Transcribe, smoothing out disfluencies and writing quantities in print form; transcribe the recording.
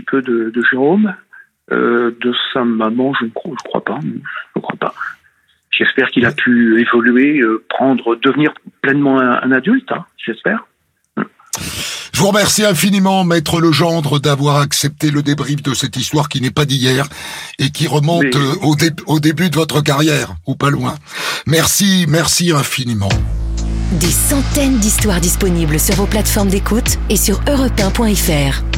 peu de Jérôme. De sa maman, je ne crois pas. Je crois pas. J'espère qu'il a pu évoluer, devenir pleinement un adulte, j'espère. Je vous remercie infiniment, Maître Legendre, d'avoir accepté le débrief de cette histoire qui n'est pas d'hier et qui remonte au début de votre carrière, ou pas loin. Merci infiniment. Des centaines d'histoires disponibles sur vos plateformes d'écoute et sur europe1.fr.